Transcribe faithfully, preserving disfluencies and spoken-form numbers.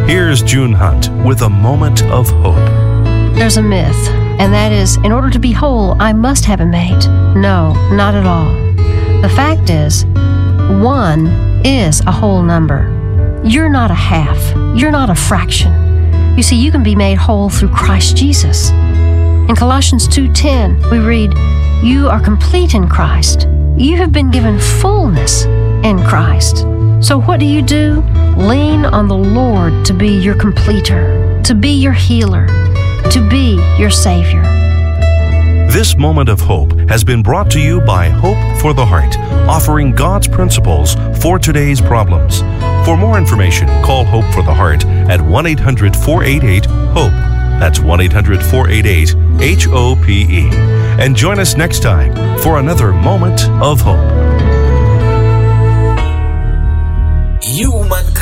Here's June Hunt with a moment of hope. There's a myth, and that is, in order to be whole, I must have a mate. No, not at all. The fact is, one is a whole number. You're not a half. You're not a fraction. You see, you can be made whole through Christ Jesus. In Colossians two ten, we read, "You are complete in Christ. You have been given fullness in Christ." So what do you do? Lean on the Lord to be your completer, to be your healer, to be your Savior. This moment of hope has been brought to you by Hope for the Heart, offering God's principles for today's problems. For more information, call Hope for the Heart at one eight hundred four eight eight HOPE. That's one eight hundred four eight eight H O P E. And join us next time for another moment of hope. Human